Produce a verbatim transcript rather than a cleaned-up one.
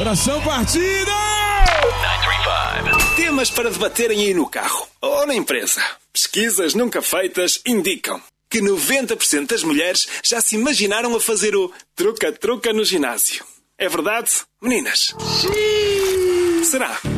Coração partido! Temas para debaterem aí no carro ou na empresa. Pesquisas nunca feitas indicam que noventa por cento das mulheres já se imaginaram a fazer o truca-truca no ginásio. É verdade, meninas? Sim. Será?